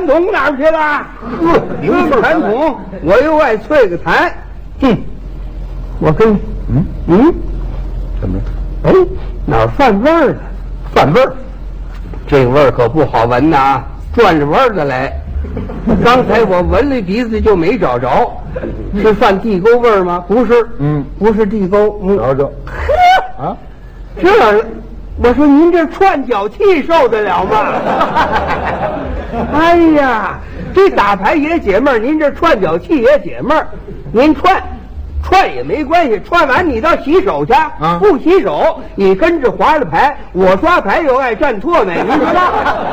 桶哪儿去了？喝个痰桶，我又爱啐个痰。哼，我跟怎么？ 哎，哪儿犯味儿了？ 饭味儿？ 这味儿可不好闻呐，转着弯儿的来。刚才我闻了鼻子就没找着，是犯地沟味儿吗？不是，不是地沟。 找找。 呵，啊，这，我说您这串脚气受得了吗？哎呀，这打牌也解闷儿，您这串脚气也解闷儿。您串也没关系，串完你到洗手去，不洗手你跟着划了牌，我刷牌又爱蘸唾沫，您刷。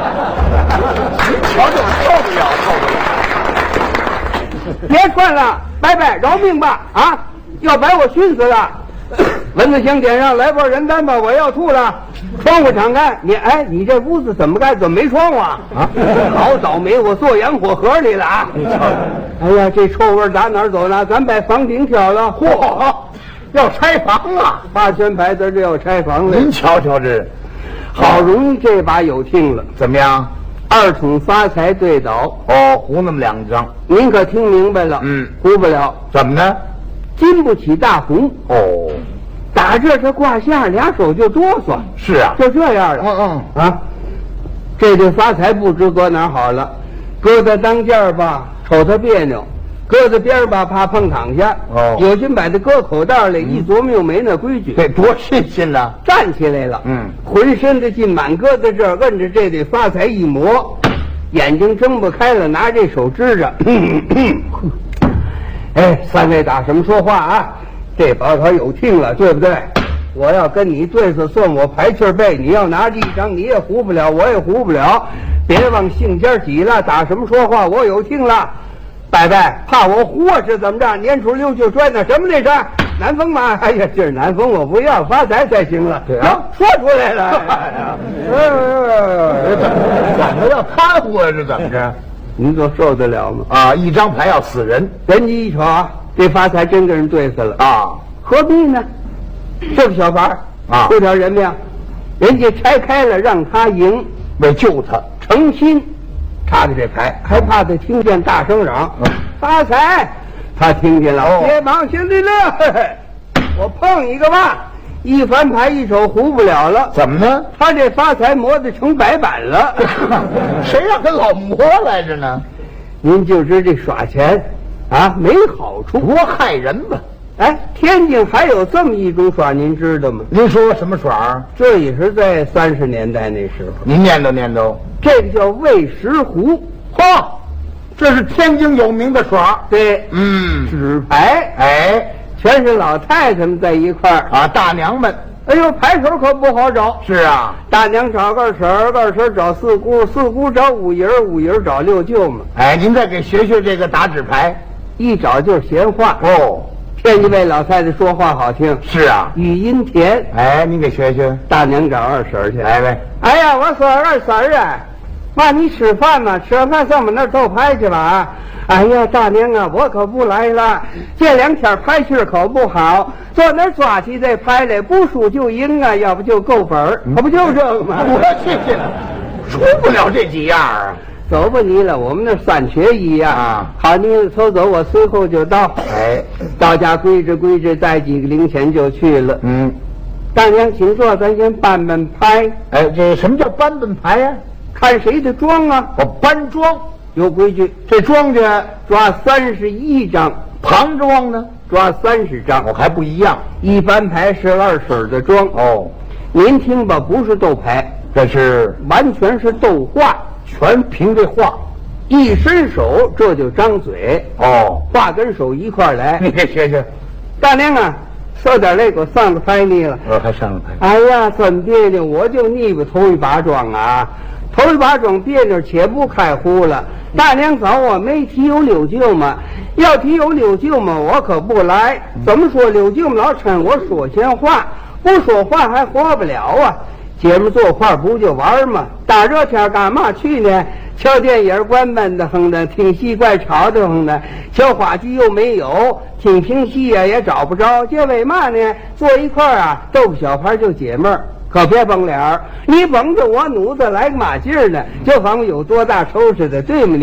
瞧这受不了，受不了！ 别串了，拜拜，饶命吧！啊，要把我熏死了！蚊子香点上，来包人丹吧，我要吐了。窗户敞开，你这屋子怎么盖？怎么没窗户啊？好倒霉，我坐洋火盒里了啊！哎呀，这臭味打哪儿走呢？咱把房顶挑了， 嚯，要拆房啊 ！8圈牌子这要拆房了。 您瞧瞧这， 好容易这把有听了， 怎么样 ？2筒发财对倒哦，胡那么2张， 您可听明白了？胡不了， 怎么呢？ 经不起大红哦。 打这挂下俩手就哆嗦， 是啊， 就这样了。啊，这对发财不知搁哪好了，搁在当间儿吧，瞅他别扭；搁在边儿吧，怕碰躺下。 哦， 有心把它搁口袋里，一琢磨又没那规矩。 这多新鲜呐！ 站起来了，浑身的劲满搁在这儿，摁着这对发财一磨，眼睛睁不开了，拿这手支着。哎，3位打什么说话啊？这把可有听了，对不对？我要跟你对子算我排气背，你要拿这一张，你也胡不了，我也胡不了。别往性尖挤了，打什么说话？我有听了。拜拜，怕我胡是怎么着？年初6就摔那什么那是南风吗？哎呀，今儿南风我不要，发财才行了。 对啊， 说出来了。 怎么要贪污啊？是怎么着？ 您都受得了吗？ 啊，一张牌要死人， 人家一瞅啊，这发财真跟人对死了啊， 何必呢？这个小孩啊， 出条人命，人家拆开了让他赢， 为救他， 诚心插的这牌，还怕他听见大声嚷发财，他听见了，别忙，兄弟乐，我碰一个吧。一翻牌一手胡不了了， 怎么呢？ 他这发财磨得成白板了。 谁让他老磨来着呢？ 您就知这耍钱啊没好处， 多害人吧？ 哎，天津还有这么一种耍，您知道吗？ 您说什么耍？ 这也是在30年代那时候。 您念叨念叨。 这个叫喂食壶， 嚯，这是天津有名的耍。 对，纸牌， 哎。 全是老太太们在一块儿啊，大娘们。 哎呦，牌手可不好找。 是啊， 大娘找2婶，2婶找4姑，4姑找5爷，5爷找6舅嘛。 哎，您再给学学这个打纸牌， 一找就是闲话。 哦， 天津位老太太说话好听。 是啊， 语音甜。 哎，您给学学。 大娘找2婶去。 来呗。 哎呀，我说2婶啊，妈你吃饭吗？吃完饭上我们那儿斗牌去吧啊。哎呀，大娘啊，我可不来了。这2天牌气可不好，坐那儿抓起这牌来，不输就赢啊，要不就够本儿，可不就这个吗？ 我去，出不了这几样啊！ 走吧你了，我们那3缺1呀。 啊， 好，你走走，我随后就到。 哎， 到家归置，带几个零钱就去了。大娘请坐，咱先搬搬牌。 哎，这什么叫搬搬牌呀？ 看谁的庄啊？ 搬庄。有规矩，这庄家抓31张， 旁庄呢抓30张， 还不一样。 一般牌是2婶的庄哦， 您听吧，不是斗牌， 这是完全是斗话， 全凭这话。 一伸手这就张嘴哦， 话跟手一块来。 你给学学。 大娘啊，受点累给我上个牌腻了。 还上个牌。 哎呀，真别扭，我就腻巴头一把庄啊。头一把庄别扭，且不开胡了。大娘找我没提有6舅嘛，要提有6舅嘛，我可不来。怎么说6舅嘛老趁我说闲话，不说话还活不了啊。姐们坐块不就玩吗？大热天干嘛去呢？瞧电影关闷的哼的，听戏怪吵的哼的，瞧话剧又没有，听评戏呀也找不着。这为嘛呢？坐一块啊，斗个小牌就解闷儿。可别绷脸儿，你绷着我努子来个嘛劲儿呢？就仿有多大仇似的，对吗？